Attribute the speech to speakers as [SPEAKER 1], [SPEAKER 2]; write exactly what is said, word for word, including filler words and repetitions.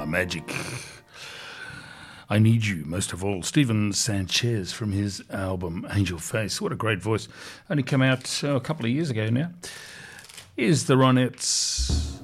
[SPEAKER 1] Ah, magic. I Need You, most of all. Stephen Sanchez from his album Angel Face. What a great voice. Only come out uh, a couple of years ago now. Here's the Ronettes.